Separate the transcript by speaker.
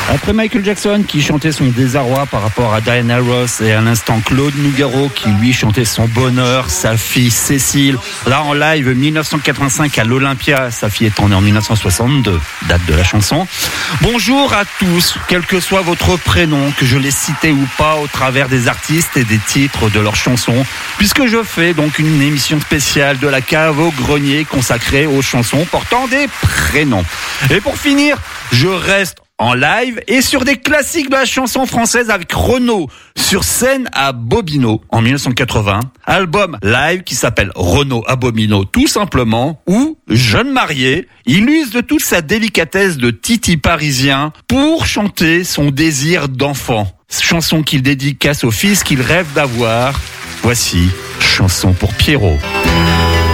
Speaker 1: Après Michael Jackson qui chantait son désarroi par rapport à Diana Ross et à l'instant Claude Nougaro qui lui chantait son bonheur, sa fille Cécile, là en live 1985 à l'Olympia, sa fille étant née en 1962, date de la chanson. Bonjour à tous, quel que soit votre prénom, que je l'ai cité ou pas au travers des artistes et des titres de leurs chansons, puisque je fais donc une émission spéciale de la cave au grenier consacrée aux chansons portant des prénoms. Et pour finir, je reste en live et sur des classiques de la chanson française avec Renaud sur scène à Bobino en 1980. Album live qui s'appelle Renaud à Bobino tout simplement, où, jeune marié, il use de toute sa délicatesse de titi parisien pour chanter son désir d'enfant. Chanson qu'il dédicace au fils qu'il rêve d'avoir. Voici Chanson pour Pierrot.